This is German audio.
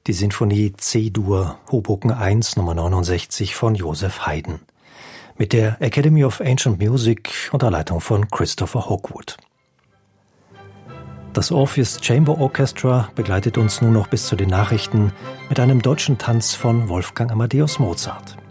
Die Sinfonie C-Dur, Hoboken 1, Nummer 69 von Joseph Haydn. Mit der Academy of Ancient Music unter Leitung von Christopher Hogwood. Das Orpheus Chamber Orchestra begleitet uns nun noch bis zu den Nachrichten mit einem deutschen Tanz von Wolfgang Amadeus Mozart.